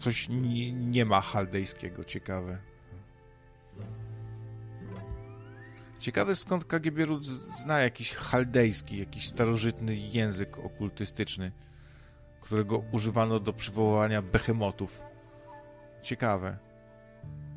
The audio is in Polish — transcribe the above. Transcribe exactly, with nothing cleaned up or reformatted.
coś nie, nie ma chaldejskiego. Ciekawe. Ciekawe, skąd Kagibierut zna jakiś chaldejski, jakiś starożytny język okultystyczny, którego używano do przywoływania behemotów. Ciekawe.